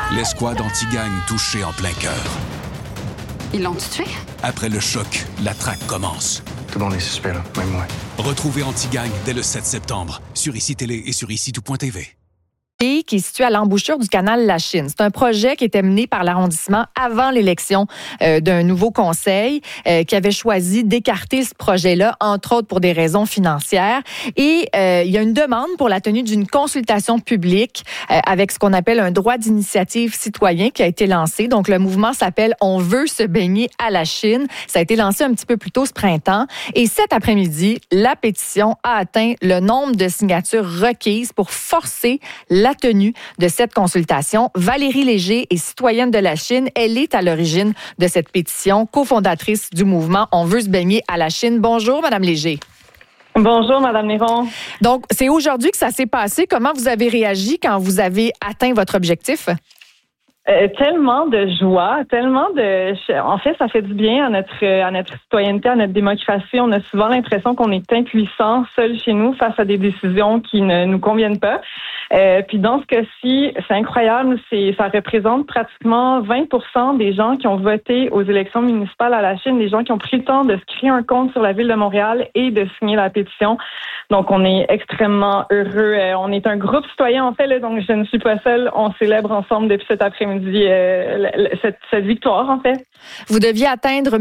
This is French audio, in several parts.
L'escouade anti-gang touchée en plein cœur. Ils l'ont tué? Après le choc, la traque commence. Tout le monde est suspect, là, même moi. Retrouvez Anti-Gang dès le 7 septembre sur ICI Télé et sur ICI-tout.tv. Qui est situé à l'embouchure du canal La Chine. C'est un projet qui était mené par l'arrondissement avant l'élection d'un nouveau conseil qui avait choisi d'écarter ce projet-là, entre autres pour des raisons financières. Et il y a une demande pour la tenue d'une consultation publique avec ce qu'on appelle un droit d'initiative citoyen qui a été lancé. Donc, le mouvement s'appelle « On veut se baigner à la Chine ». Ça a été lancé un petit peu plus tôt ce printemps. Et cet après-midi, la pétition a atteint le nombre de signatures requises pour forcer la tenue de cette consultation. Valérie Léger est citoyenne de la Chine. Elle est à l'origine de cette pétition, cofondatrice du mouvement « On veut se baigner à la Chine ». Bonjour, Madame Léger. Bonjour, Madame Néron. Donc, c'est aujourd'hui que ça s'est passé. Comment vous avez réagi quand vous avez atteint votre objectif? Tellement de joie, en fait, ça fait du bien à notre citoyenneté, à notre démocratie. On a souvent l'impression qu'on est impuissant, seul chez nous, face à des décisions qui ne nous conviennent pas. Puis dans ce cas-ci, c'est incroyable, ça représente pratiquement 20% des gens qui ont voté aux élections municipales à la Chine, des gens qui ont pris le temps de se créer un compte sur la Ville de Montréal et de signer la pétition. Donc, on est extrêmement heureux. On est un groupe citoyen, en fait, là, donc je ne suis pas seule. On célèbre ensemble depuis cet après-midi cette victoire, en fait. Vous deviez atteindre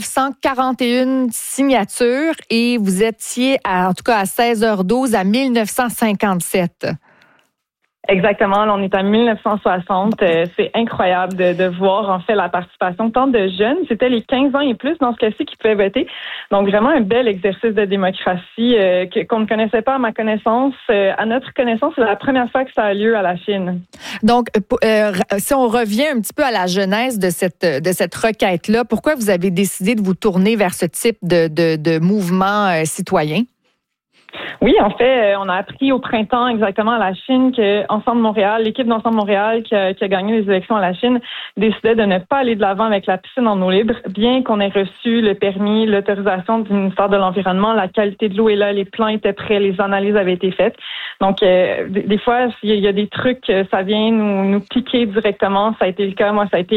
1941 signatures et vous étiez, en tout cas à 16h12, à 1957. Exactement, là, on est à 1960. C'est incroyable de voir en fait la participation tant de jeunes. C'était les 15 ans et plus dans ce cas-ci qui pouvaient voter. Donc vraiment un bel exercice de démocratie qu'on ne connaissait pas à ma connaissance. À notre connaissance, c'est la première fois que ça a lieu à la Chine. Donc, si on revient un petit peu à la genèse de cette requête-là, pourquoi vous avez décidé de vous tourner vers ce type de mouvement citoyen? Oui, en fait, on a appris au printemps exactement à la Chine que Ensemble Montréal, l'équipe d'Ensemble Montréal qui a gagné les élections à la Chine, décidait de ne pas aller de l'avant avec la piscine en eau libre, bien qu'on ait reçu le permis, l'autorisation du ministère de l'Environnement, la qualité de l'eau est là, les plans étaient prêts, les analyses avaient été faites. Donc, des fois, il y a des trucs, ça vient nous piquer directement. Ça a été le cas. Moi, ça a été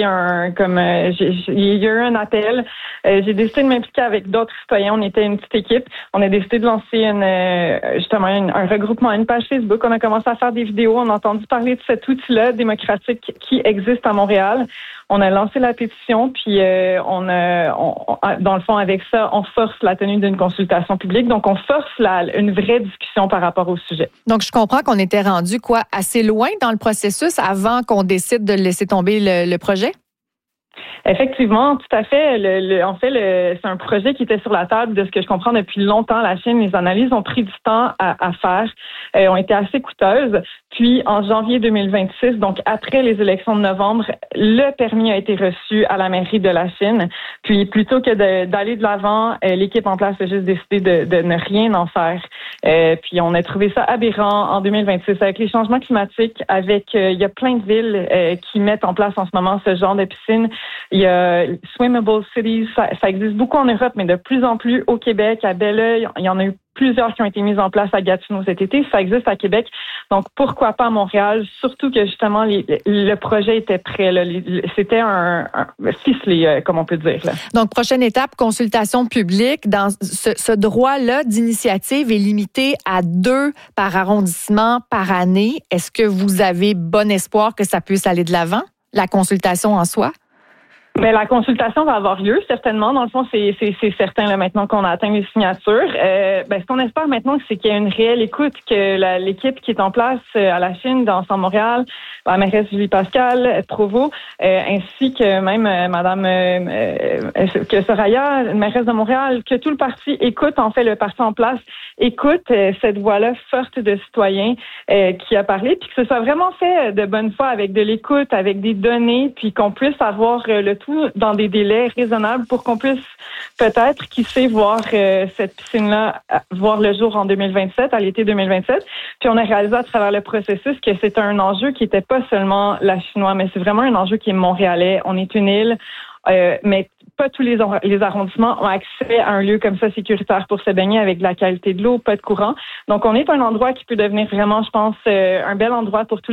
il y a eu un appel. J'ai décidé de m'impliquer avec d'autres citoyens. On était une petite équipe. On a décidé de lancer un regroupement, une page Facebook. On a commencé à faire des vidéos. On a entendu parler de cet outil-là démocratique qui existe à Montréal. On a lancé la pétition, puis dans le fond, avec ça, on force la tenue d'une consultation publique. Donc, on force une vraie discussion par rapport au sujet. Donc, je comprends qu'on était rendu assez loin dans le processus avant qu'on décide de laisser tomber le projet? Effectivement, tout à fait. En fait, c'est un projet qui était sur la table de ce que je comprends depuis longtemps. La Chine, les analyses ont pris du temps à faire, ont été assez coûteuses. Puis, en janvier 2026, donc après les élections de novembre, le permis a été reçu à la mairie de la Chine. Puis, plutôt que d'aller de l'avant, l'équipe en place a juste décidé de ne rien en faire. Puis, on a trouvé ça aberrant en 2026 avec les changements climatiques, il y a plein de villes qui mettent en place en ce moment ce genre de piscine. Il y a Swimmable Cities, ça existe beaucoup en Europe, mais de plus en plus au Québec, à Belleuil. Il y en a eu plusieurs qui ont été mises en place à Gatineau cet été. Ça existe à Québec. Donc, pourquoi pas à Montréal? Surtout que, justement, le projet était prêt. Là. C'était un ficelé, comme on peut dire. Là. Donc, prochaine étape, consultation publique. Dans ce droit-là d'initiative est limité à 2 par arrondissement par année. Est-ce que vous avez bon espoir que ça puisse aller de l'avant, la consultation en soi? Mais la consultation va avoir lieu, certainement. Dans le fond, c'est certain là, maintenant qu'on a atteint les signatures. Ce qu'on espère maintenant, c'est qu'il y a une réelle écoute, que l'équipe qui est en place à la Chine, d'Ensemble Montréal, la mairesse Julie Pascal Provost, ainsi que même Madame que Soraya, mairesse de Montréal, que tout le parti écoute, en fait, le parti en place écoute cette voix-là forte de citoyens qui a parlé, puis que ce soit vraiment fait de bonne foi, avec de l'écoute, avec des données, puis qu'on puisse avoir le tout dans des délais raisonnables pour qu'on puisse peut-être, qui sait, voir cette piscine-là voir le jour en 2027, à l'été 2027. Puis on a réalisé à travers le processus que c'est un enjeu qui n'était pas seulement la chinois, mais c'est vraiment un enjeu qui est montréalais. On est une île, mais pas tous les arrondissements ont accès à un lieu comme ça sécuritaire pour se baigner avec de la qualité de l'eau, pas de courant. Donc, on est un endroit qui peut devenir vraiment, je pense, un bel endroit pour tous